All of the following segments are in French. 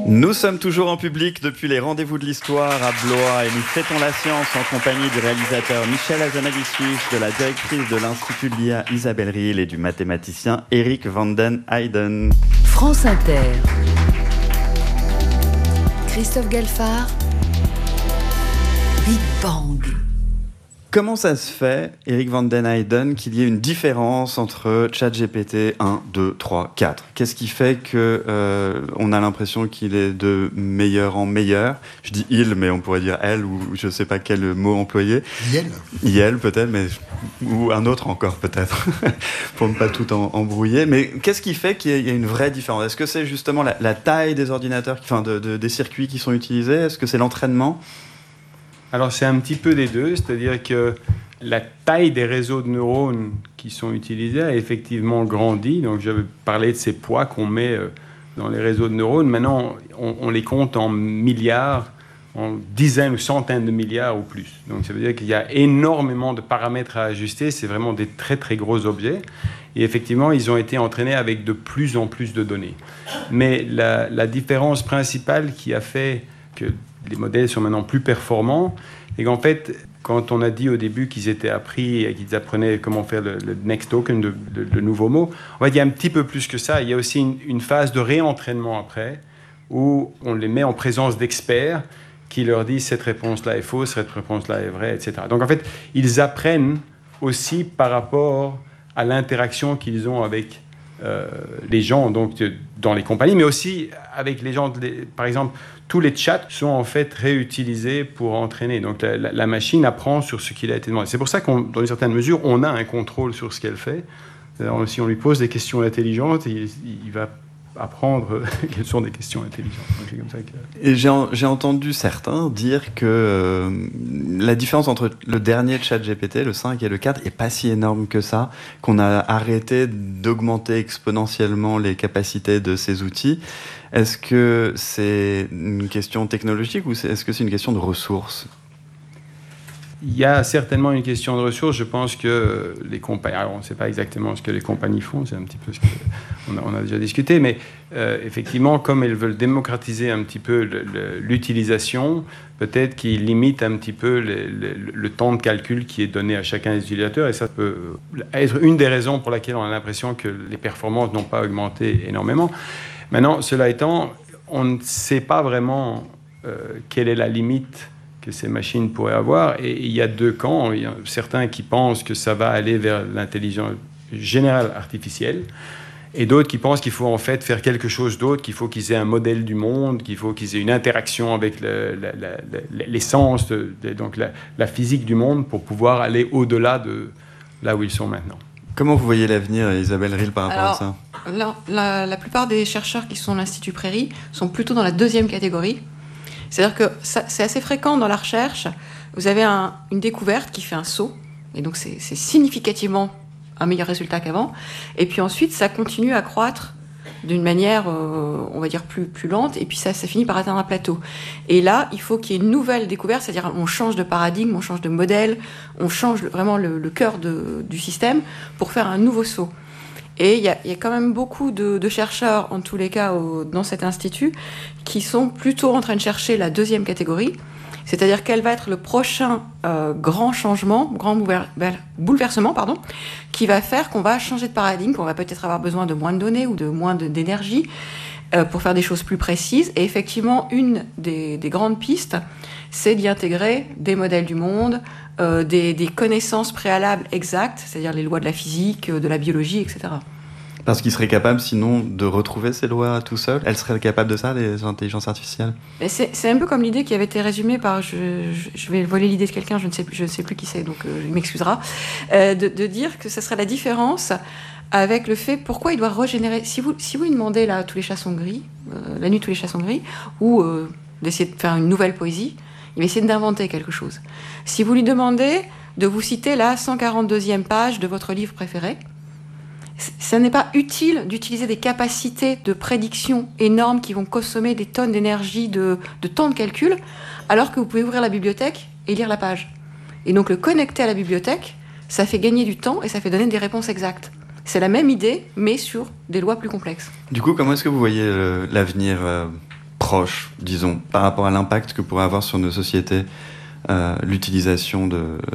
Nous sommes toujours en public depuis les rendez-vous de l'histoire à Blois et nous fêtons la science en compagnie du réalisateur Michel Hazanavicius, de la directrice de l'Institut de l'IA Isabelle Riehl et du mathématicien Erik van den Heijden. France Inter. Christophe Galfard. Big Bang. Comment ça se fait, Erik van den Heijden, qu'il y ait une différence entre ChatGPT 1, 2, 3, 4 ? Qu'est-ce qui fait qu'on a l'impression qu'il est de meilleur en meilleur ? Je dis il, mais on pourrait dire elle, ou je ne sais pas quel mot employer. Yel peut-être, mais, ou un autre encore peut-être, pour ne pas tout embrouiller. Mais qu'est-ce qui fait qu'il y a une vraie différence ? Est-ce que c'est justement la taille des ordinateurs, des circuits qui sont utilisés ? Est-ce que c'est l'entraînement ? Alors c'est un petit peu des deux, c'est-à-dire que la taille des réseaux de neurones qui sont utilisés a effectivement grandi. Donc j'avais parlé de ces poids qu'on met dans les réseaux de neurones. Maintenant, on les compte en milliards, en dizaines ou centaines de milliards ou plus. Donc ça veut dire qu'il y a énormément de paramètres à ajuster. C'est vraiment des très très gros objets. Et effectivement, ils ont été entraînés avec de plus en plus de données. Mais la différence principale qui a fait que les modèles sont maintenant plus performants, et qu'en fait, quand on a dit au début qu'ils étaient appris et qu'ils apprenaient comment faire le next token, le nouveau mot, en fait, il y a un petit peu plus que ça. Il y a aussi une phase de réentraînement après, où on les met en présence d'experts qui leur disent cette réponse-là est fausse, cette réponse-là est vraie, etc. Donc en fait, ils apprennent aussi par rapport à l'interaction qu'ils ont avec les gens, donc dans les compagnies, mais aussi avec les gens. Par exemple, tous les chats sont en fait réutilisés pour entraîner. Donc la machine apprend sur ce qu'il a été demandé. C'est pour ça dans une certaine mesure, on a un contrôle sur ce qu'elle fait. Alors, si on lui pose des questions intelligentes, il va apprendre quelles sont des questions intelligentes. Donc, c'est comme ça que... Et j'ai entendu certains dire que la différence entre le dernier ChatGPT, le 5 et le 4, n'est pas si énorme que ça, qu'on a arrêté d'augmenter exponentiellement les capacités de ces outils. Est-ce que c'est une question technologique ou est-ce que c'est une question de ressources ? Il y a certainement une question de ressources. Je pense que les compagnies... Alors, on ne sait pas exactement ce que les compagnies font, c'est un petit peu ce qu'on a déjà discuté, mais effectivement, comme elles veulent démocratiser un petit peu l'utilisation, peut-être qu'ils limitent un petit peu le temps de calcul qui est donné à chacun des utilisateurs, et ça peut être une des raisons pour laquelle on a l'impression que les performances n'ont pas augmenté énormément. Maintenant, cela étant, on ne sait pas vraiment quelle est la limite que ces machines pourraient avoir. Et il y a deux camps. Il y a certains qui pensent que ça va aller vers l'intelligence générale artificielle, et d'autres qui pensent qu'il faut en fait faire quelque chose d'autre, qu'il faut qu'ils aient un modèle du monde, qu'il faut qu'ils aient une interaction avec l'essence, donc la physique du monde, pour pouvoir aller au-delà de là où ils sont maintenant. Comment vous voyez l'avenir, Isabelle Riehl, par rapport à ça ? La plupart des chercheurs qui sont à l'Institut Prairie sont plutôt dans la deuxième catégorie. C'est-à-dire que c'est assez fréquent dans la recherche. Vous avez une découverte qui fait un saut, et donc c'est significativement un meilleur résultat qu'avant. Et puis ensuite, ça continue à croître d'une manière, on va dire, plus lente, et puis ça finit par atteindre un plateau. Et là, il faut qu'il y ait une nouvelle découverte, c'est-à-dire on change de paradigme, on change de modèle, on change vraiment le cœur du système pour faire un nouveau saut. Et il y a quand même beaucoup de chercheurs, en tous les cas, dans cet institut, qui sont plutôt en train de chercher la deuxième catégorie, c'est-à-dire quel va être le prochain grand changement, grand bouleversement, qui va faire qu'on va changer de paradigme, qu'on va peut-être avoir besoin de moins de données ou de moins d'énergie pour faire des choses plus précises. Et effectivement, une des grandes pistes, c'est d'y intégrer des modèles du monde, des connaissances préalables exactes, c'est-à-dire les lois de la physique, de la biologie, etc. Parce qu'ils seraient capables, sinon, de retrouver ces lois tout seuls. Elles seraient capables de ça, les intelligences artificielles ? Mais c'est un peu comme l'idée qui avait été résumée par... Je vais voler l'idée de quelqu'un, je ne sais plus qui c'est, donc il m'excusera. De dire que ce serait la différence avec le fait pourquoi il doit régénérer... Si vous lui demandez là, tous les chats sont gris, la nuit tous les chats sont gris, ou d'essayer de faire une nouvelle poésie, il va essayer d'inventer quelque chose. Si vous lui demandez de vous citer la 142e page de votre livre préféré, ce n'est pas utile d'utiliser des capacités de prédiction énormes qui vont consommer des tonnes d'énergie, de temps de calcul, alors que vous pouvez ouvrir la bibliothèque et lire la page. Et donc le connecter à la bibliothèque, ça fait gagner du temps et ça fait donner des réponses exactes. C'est la même idée, mais sur des lois plus complexes. Du coup, comment est-ce que vous voyez l'avenir proche, disons, par rapport à l'impact que pourrait avoir sur nos sociétés l'utilisation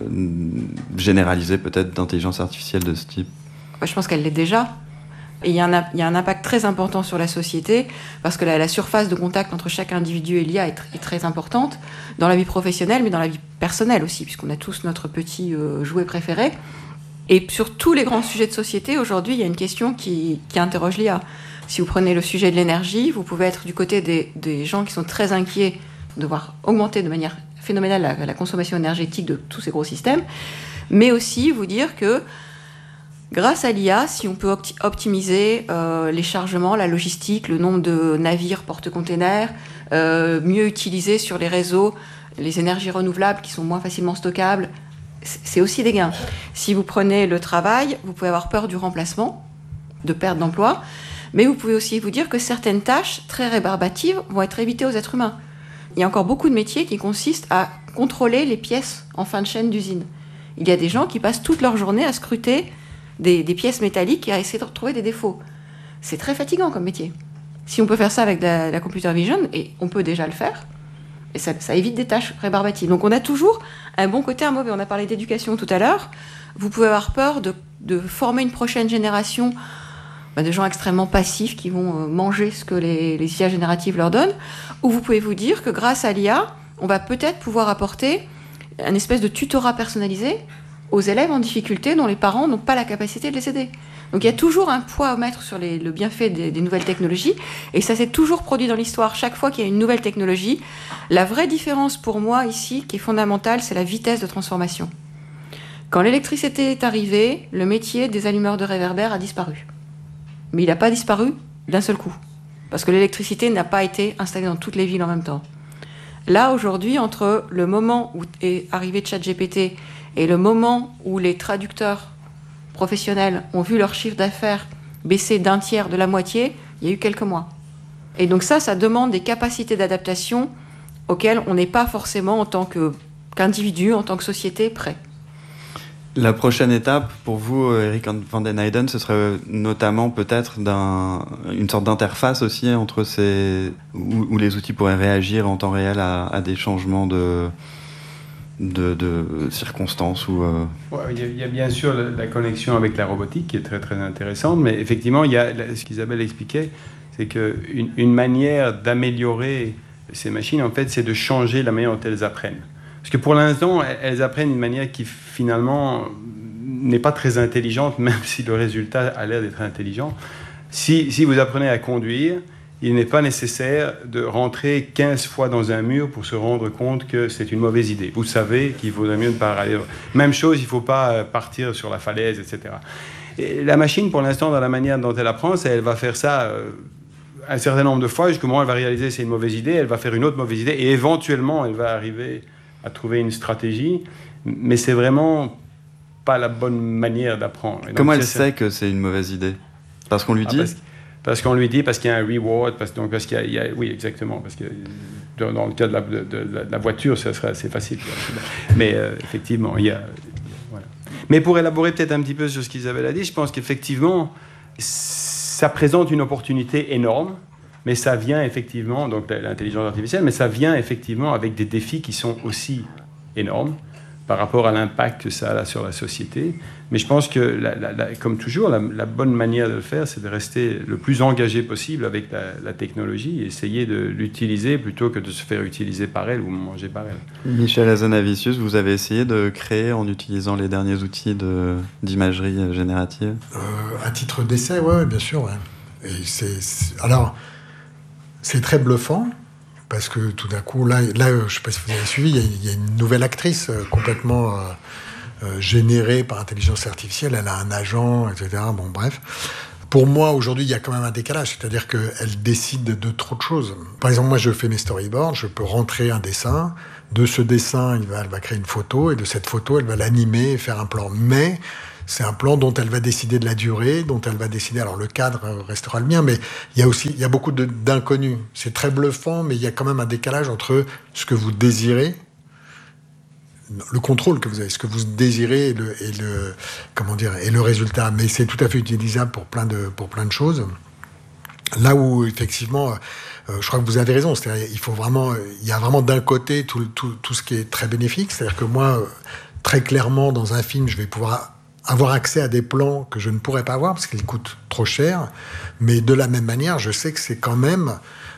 généralisée peut-être d'intelligence artificielle de ce type? Je pense qu'elle l'est déjà. Et il y a un impact très important sur la société, parce que la surface de contact entre chaque individu et l'IA est très importante, dans la vie professionnelle, mais dans la vie personnelle aussi, puisqu'on a tous notre petit jouet préféré. Et sur tous les grands sujets de société, aujourd'hui, il y a une question qui interroge l'IA. Si vous prenez le sujet de l'énergie, vous pouvez être du côté des gens qui sont très inquiets de voir augmenter de manière phénoménale la consommation énergétique de tous ces gros systèmes, mais aussi vous dire que grâce à l'IA, si on peut optimiser les chargements, la logistique, le nombre de navires porte-containers, mieux utiliser sur les réseaux les énergies renouvelables qui sont moins facilement stockables, c'est aussi des gains. Si vous prenez le travail, vous pouvez avoir peur du remplacement, de perte d'emploi, mais vous pouvez aussi vous dire que certaines tâches très rébarbatives vont être évitées aux êtres humains. Il y a encore beaucoup de métiers qui consistent à contrôler les pièces en fin de chaîne d'usine. Il y a des gens qui passent toute leur journée à scruter des pièces métalliques et à essayer de retrouver des défauts. C'est très fatigant comme métier. Si on peut faire ça avec la computer vision, et on peut déjà le faire, et ça évite des tâches rébarbatives. Donc on a toujours un bon côté, un mauvais. On a parlé d'éducation tout à l'heure. Vous pouvez avoir peur de former une prochaine génération de gens extrêmement passifs qui vont manger ce que les IA génératives leur donnent, ou vous pouvez vous dire que grâce à l'IA, on va peut-être pouvoir apporter un espèce de tutorat personnalisé aux élèves en difficulté dont les parents n'ont pas la capacité de les aider. Donc il y a toujours un poids à mettre sur le bienfait des nouvelles technologies, et ça s'est toujours produit dans l'histoire. Chaque fois qu'il y a une nouvelle technologie, la vraie différence pour moi ici, qui est fondamentale, c'est la vitesse de transformation. Quand l'électricité est arrivée, le métier des allumeurs de réverbères a disparu. Mais il n'a pas disparu d'un seul coup, parce que l'électricité n'a pas été installée dans toutes les villes en même temps. Là, aujourd'hui, entre le moment où est arrivé ChatGPT et le moment où les traducteurs professionnels ont vu leur chiffre d'affaires baisser d'un tiers, de la moitié, il y a eu quelques mois. Et donc ça demande des capacités d'adaptation auxquelles on n'est pas forcément en tant qu'individu, en tant que société, prêt. La prochaine étape pour vous, Eric van den Eijden, ce serait notamment peut-être une sorte d'interface aussi entre où les outils pourraient réagir en temps réel à des changements de circonstances ou il y a bien sûr la connexion avec la robotique qui est très très intéressante, mais effectivement il y a ce qu'Isabelle expliquait, c'est qu'une manière d'améliorer ces machines en fait c'est de changer la manière dont elles apprennent. Parce que pour l'instant, elles apprennent d'une manière qui finalement n'est pas très intelligente, même si le résultat a l'air d'être intelligent. Si vous apprenez à conduire, il n'est pas nécessaire de rentrer 15 fois dans un mur pour se rendre compte que c'est une mauvaise idée. Vous savez qu'il vaudrait mieux ne pas aller. Même chose, il ne faut pas partir sur la falaise, etc. Et la machine, pour l'instant, dans la manière dont elle apprend, elle va faire ça un certain nombre de fois, jusqu'au moment où elle va réaliser que c'est une mauvaise idée, elle va faire une autre mauvaise idée, et éventuellement, elle va arriver à trouver une stratégie, mais c'est vraiment pas la bonne manière d'apprendre. Comment elle sait que c'est une mauvaise idée? Parce qu'on lui dit parce qu'on lui dit, parce qu'il y a un reward, parce qu'il y a oui, exactement, parce que dans le cas de la voiture, ça serait assez facile. Mais effectivement, voilà. Mais pour élaborer peut-être un petit peu sur ce qu'Isabelle a dit, je pense qu'effectivement, ça présente une opportunité énorme, mais ça vient effectivement, donc l'intelligence artificielle, mais ça vient effectivement avec des défis qui sont aussi énormes par rapport à l'impact que ça a sur la société. Mais je pense que, comme toujours, la bonne manière de le faire, c'est de rester le plus engagé possible avec la technologie et essayer de l'utiliser plutôt que de se faire utiliser par elle ou manger par elle. Michel Hazanavicius, vous avez essayé de créer en utilisant les derniers outils d'imagerie générative? À titre d'essai, oui, bien sûr. Ouais. Et alors, c'est très bluffant. Parce que tout d'un coup, là, je ne sais pas si vous avez suivi, il y a une nouvelle actrice complètement générée par intelligence artificielle. Elle a un agent, etc. Bon, bref. Pour moi, aujourd'hui, il y a quand même un décalage. C'est-à-dire qu'elle décide de trop de choses. Par exemple, moi, je fais mes storyboards. Je peux rentrer un dessin. De ce dessin, elle va créer une photo. Et de cette photo, elle va l'animer et faire un plan. Mais c'est un plan dont elle va décider de la durée, dont elle va décider... Alors, le cadre restera le mien, mais il y a beaucoup d'inconnus. C'est très bluffant, mais il y a quand même un décalage entre ce que vous désirez, le contrôle que vous avez, ce que vous désirez et le résultat. Mais c'est tout à fait utilisable pour plein de choses. Là où, effectivement, je crois que vous avez raison, c'est-à-dire il y a vraiment d'un côté tout ce qui est très bénéfique, c'est-à-dire que moi, très clairement, dans un film, je vais pouvoir avoir accès à des plans que je ne pourrais pas avoir parce qu'ils coûtent trop cher, mais de la même manière, je sais que c'est quand même,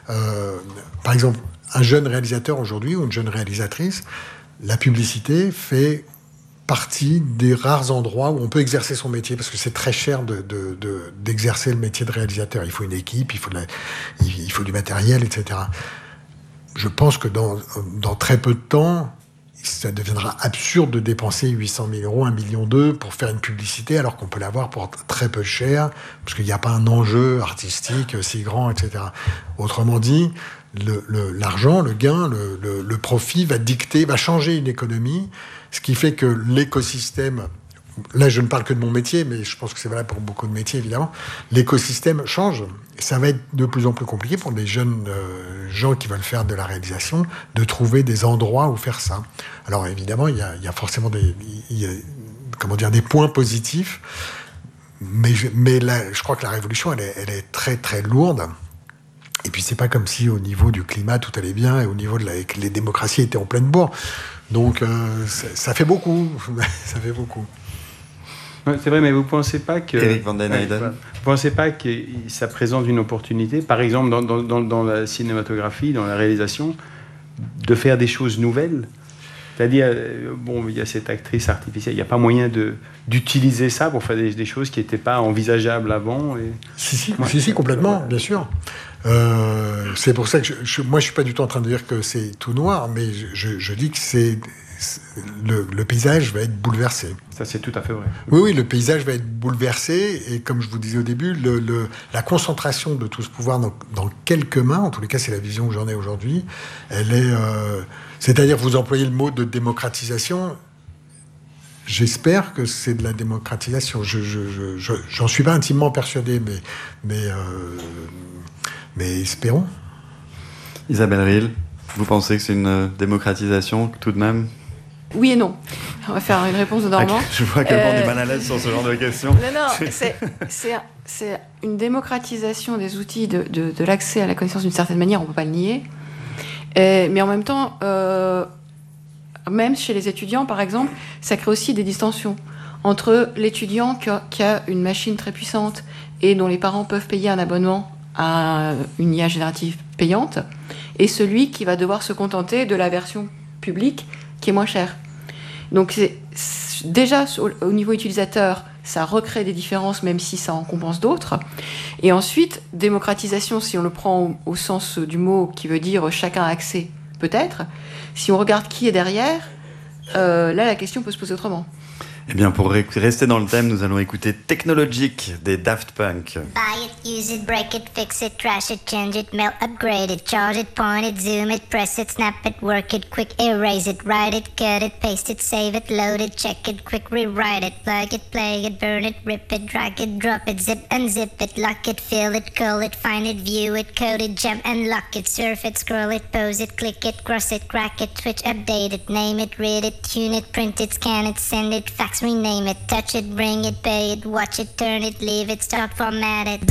par exemple, un jeune réalisateur aujourd'hui ou une jeune réalisatrice, la publicité fait partie des rares endroits où on peut exercer son métier, parce que c'est très cher d'exercer le métier de réalisateur. Il faut une équipe, il faut du matériel, etc. Je pense que dans très peu de temps, ça deviendra absurde de dépenser 800 000 euros, 1,2 million pour faire une publicité, alors qu'on peut l'avoir pour très peu cher, parce qu'il n'y a pas un enjeu artistique si grand, etc. Autrement dit, l'argent, le gain, le profit va changer une économie, ce qui fait que l'écosystème, là je ne parle que de mon métier, mais je pense que c'est valable pour beaucoup de métiers évidemment, l'écosystème change. Ça va être de plus en plus compliqué pour des jeunes gens qui veulent faire de la réalisation de trouver des endroits où faire ça. Alors évidemment, il y a forcément des points positifs, mais là, je crois que la révolution, elle est très très lourde. Et puis c'est pas comme si au niveau du climat tout allait bien et au niveau que les démocraties étaient en pleine bourre. Donc ça fait beaucoup, ça fait beaucoup. Ouais, c'est vrai, mais vous ne pensez pas que... Erik van den Eijden. Vous ne pensez pas que ça présente une opportunité, par exemple dans la cinématographie, dans la réalisation, de faire des choses nouvelles? C'est-à-dire, il y a cette actrice artificielle, il n'y a pas moyen d'utiliser ça pour faire des choses qui n'étaient pas envisageables avant Si, complètement, bien sûr. C'est pour ça que moi, je ne suis pas du tout en train de dire que c'est tout noir, mais je dis que le paysage va être bouleversé. Ça, c'est tout à fait vrai. Oui, le paysage va être bouleversé, et comme je vous disais au début, la concentration de tout ce pouvoir dans quelques mains, en tous les cas, c'est la vision que j'en ai aujourd'hui, elle est... c'est-à-dire, vous employez le mot de démocratisation, j'espère que c'est de la démocratisation. J'en suis pas intimement persuadé, mais espérons. Isabelle Riehl, vous pensez que c'est une démocratisation tout de même? Oui et non. On va faire une réponse de Normand. Je vois qu'elle prend du mal à l'aise sur ce genre de questions. Non, c'est une démocratisation des outils de l'accès à la connaissance d'une certaine manière, on ne peut pas le nier. Mais en même temps, même chez les étudiants, par exemple, ça crée aussi des distensions entre l'étudiant qui a une machine très puissante et dont les parents peuvent payer un abonnement à une IA générative payante, et celui qui va devoir se contenter de la version publique qui est moins chère. Donc déjà au niveau utilisateur, ça recrée des différences, même si ça en compense d'autres. Et ensuite, démocratisation, si on le prend au sens du mot qui veut dire chacun a accès, peut-être. Si on regarde qui est derrière, là la question peut se poser autrement. Eh bien, pour rester dans le thème, nous allons écouter Technologic des Daft Punk. Buy it, use it, break it, fix it, trash it, change it, melt, upgrade it, charge it, point it, zoom it, press it, snap it, work it, quick erase it, write it, cut it, paste it, save it, load it, check it, quick rewrite it, plug it, play it, burn it, rip it, drag it, drop it, zip unzip it, lock it, fill it, curl it, find it, view it, code it, jump and lock it, surf it, scroll it, pose it, click it, cross it, crack it, switch, update it, name it, read it, tune it, print it, scan it, send it, fax, rename it, touch it, bring it, pay it, watch it, turn it, leave it, start, format it.